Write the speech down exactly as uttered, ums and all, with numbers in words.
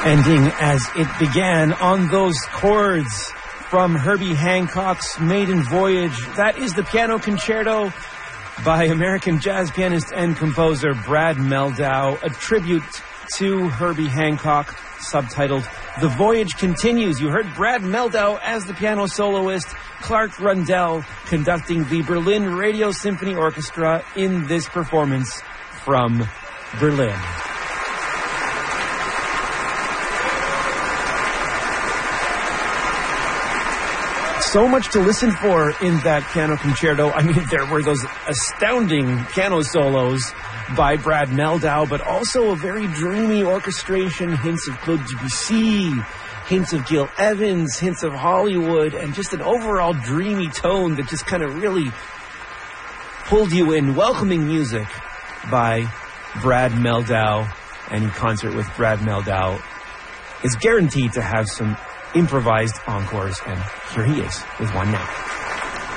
Ending as it began on those chords from Herbie Hancock's Maiden Voyage. That is the piano concerto by American jazz pianist and composer Brad Mehldau, a tribute to Herbie Hancock, subtitled The Voyage Continues. You heard Brad Mehldau as the piano soloist, Clark Rundell conducting the Berlin Radio Symphony Orchestra in this performance from Berlin. So much to listen for in that piano concerto. I mean, there were those astounding piano solos by Brad Mehldau, but also a very dreamy orchestration, hints of Claude Debussy, hints of Gil Evans, hints of Hollywood, and just an overall dreamy tone that just kind of really pulled you in. Welcoming music by Brad Mehldau. Any concert with Brad Mehldau is guaranteed to have some improvised encores, and here he is with one now.